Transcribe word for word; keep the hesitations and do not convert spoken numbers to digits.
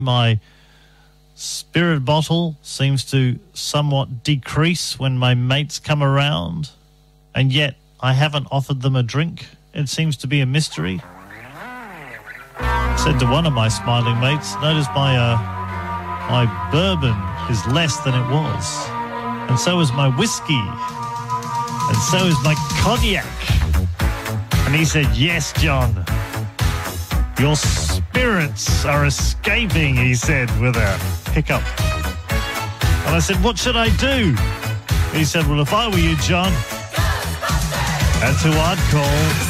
My spirit bottle seems to somewhat decrease when my mates come around, and yet I haven't offered them a drink. It seems to be a mystery. I said to one of my smiling mates, notice my, uh, my bourbon is less than it was, and so is my whiskey, and so is my cognac. And he said, yes, John, your spirits are escaping, he said with a hiccup. And I said, what should I do? He said, well, if I were you, John, that's who I'd call.